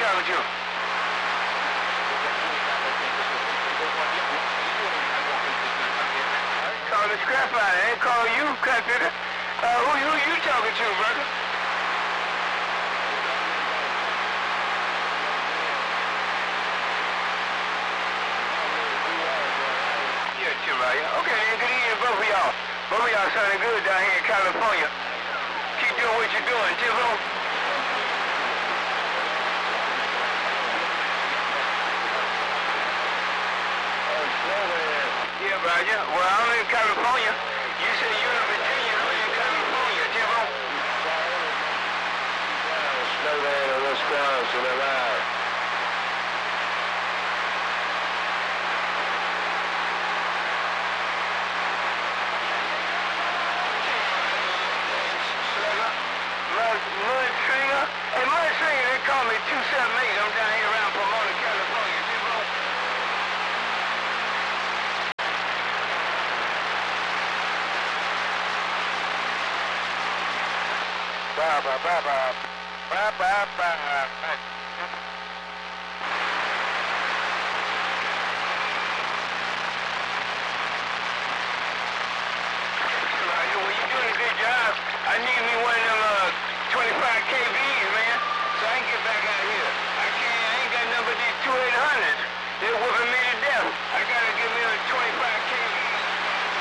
talking to? Calling the scrap line. I ain't calling you, Cutfitter. Who you talking to, brother? Yeah, Chimaya. Okay, then good evening, both of y'all. Both of y'all sounding good down here in California. Keep doing what you're doing, Jimbo. Yeah, Roger. Well, I'm in California. You said you're in Virginia. I'm in California, Jimbo. Slow down, let's cross to the right. Mudstringer? Hey, Mudstringer, they call me 278. I'm down here around Pomona, California, Jimbo. Bye, bye, bye, bye. Bye, bye, bye.